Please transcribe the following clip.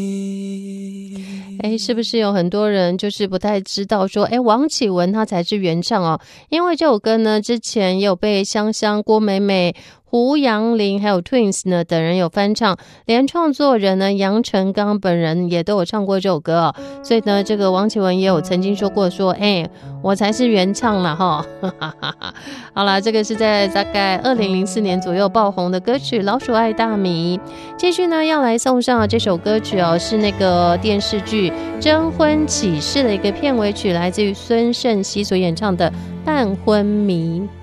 是不是有很多人就是不太知道说王启文他才是原唱哦？因为这首歌呢之前也有被香香、郭美美、胡杨林还有 Twins 呢等人有翻唱，连创作人呢杨成刚本人也都有唱过这首歌哦。所以呢这个王启文也有曾经说过说我才是原唱了哈。好啦，这个是在大概2004年左右爆红的歌曲《老鼠爱大米》。继续呢要来送上这首歌曲哦，是那个电视剧《征婚启事》的一个片尾曲，来自于孙盛熙所演唱的《半昏迷》。